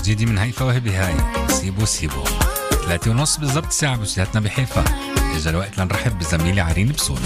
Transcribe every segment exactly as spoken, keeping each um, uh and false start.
جديدة من هيفا وهبي هاي سيبو سيبو ثلاثة ونص بالضبط ساعة بسياتنا بحيفا. إجا الوقت لنرحب بزميلي عرين بصول.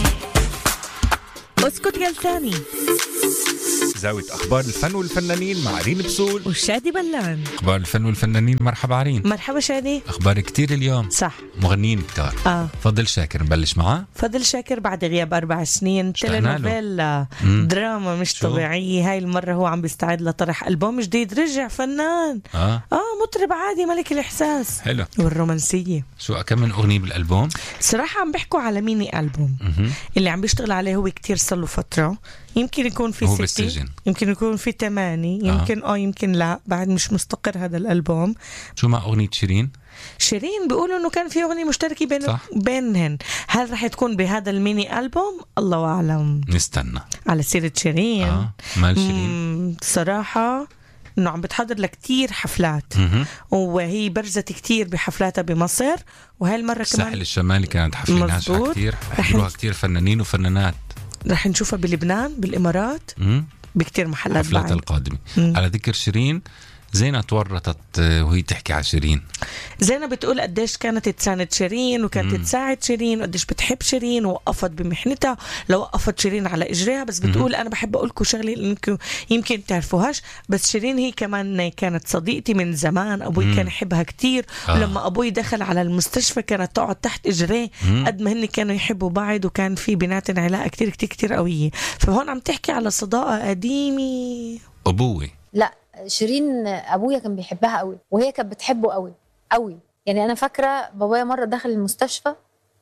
اسكت يا لساني، زاوية أخبار الفن والفنانين مع عرين بصول وشادي بلان. أخبار الفن والفنانين. مرحبا عرين. مرحبا شادي. أخبار كتير اليوم. صح، مغنيين كتار. آه. فضل شاكر نبلش معاه. فضل شاكر بعد غياب أربع سنين، تيلينوفيلا دراما مش شو؟ طبيعية. هاي المرة هو عم بيستعد لطرح ألبوم جديد. رجع فنان آه. آه مطرب عادي، ملك الإحساس حلو. والرومانسية. شو كم من أغنية بالألبوم؟ صراحة عم بيحكوا على ميني ألبوم مه. اللي عم بيشتغل عليه هو كتير صار له فترة. يمكن يكون في هو ستة، بالسجن. يمكن يكون في ثمانية، يمكن آه. آه يمكن لا، بعد مش مستقر هذا الألبوم. شو مع أغنية شيرين؟ شيرين بيقولوا انه كان في اغنيه مشتركه بين صح. بينهن. هل رح تكون بهذا الميني ألبوم؟ الله اعلم. نستنى. على سيره شيرين آه. مال شيرين مم، صراحه انه عم بتحضر لكتير حفلات، مه. وهي برزت كتير بحفلاتها بمصر، وهي المره كمان الساحل الشمالي كانت حفلة ناجحة مزبوط. كتير، رح حضروها ن- كتير فنانين وفنانات. رح نشوفها بلبنان بالامارات مم. بكتير محلات حفلات بعد. القادمة. مم. على ذكر شيرين، زينة تورطت آه، وهي تحكي على شيرين. زينب بتقول قديش كانت تساند شيرين وكانت مم. تساعد شيرين وقديش بتحب شيرين، ووقفت بمحنتها لو وقفت شيرين على إجريها. بس بتقول أنا بحب أقولكم شغلة إنكم يمكن تعرفوهاش، بس شيرين هي كمان كانت صديقتي من زمان. أبوي مم. كان يحبها كتير، آه. ولما أبوي دخل على المستشفى كانت تقعد تحت إجريه مم. قد ما هن كانوا يحبوا بعض، وكان في بيناتهم علاقة كتير كتير كتير قوية. فهون عم تحكي على صداقة قديمة. أبوي لا، شيرين ابويا كان بيحبها قوي وهي كانت بتحبه قوي قوي. يعني انا فاكره بابايا مره دخل المستشفى،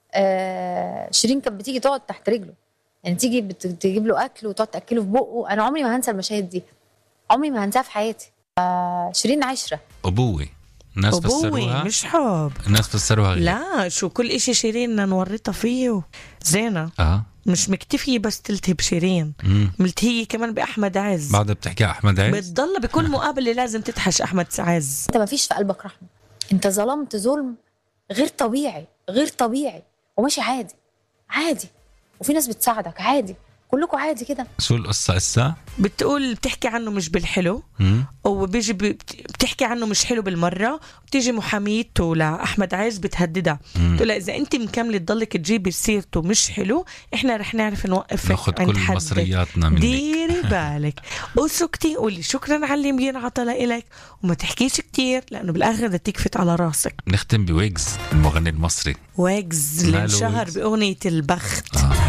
آه شيرين كانت بتيجي تقعد تحت رجله، يعني تيجي بت- تجيب له اكل وتقعد تاكله في بقه. انا عمري ما هنسى المشاهد دي، عمري ما هنساها في حياتي. آه شيرين عشره. أبوي الناس أبوي فسروها مش حب. الناس فسروها غير. لا، شو كل إشي شيرين نورطها فيه. زينة اه مش مكتفية بس تلتهي بشيرين، مم. ملتهي كمان بأحمد عز. بعدها بتحكي على أحمد عز. بتضل بكل مقابلة لازم تتحش أحمد عز. انت ما فيش في قلبك رحمه، انت ظلمت ظلم غير طبيعي غير طبيعي، وماشي عادي عادي، وفي ناس بتساعدك عادي، كلكم عادي كده. شو القصة إسا؟ بتقول بتحكي عنه مش بالحلو، مم. وبيجي بت- بتحكي عنه مش حلو بالمرة. بتيجي محاميته لأحمد عز بتهددها، مم. بتقول إذا أنت مكملة تضلك تجيبي سيرته مش حلو، إحنا رح نعرف نوقفك ناخد عند كل حدك. مصرياتنا منك. ديري بالك وسكتي، قولي شكرا على اللي بينعطى لإلك، وما تحكيش كتير لأنه بالآخر بدها تكفت على راسك. نختم بويجز المغني المصري. ويجز اللي ماله انشهر ويجز؟ بأغنية البخت. آه.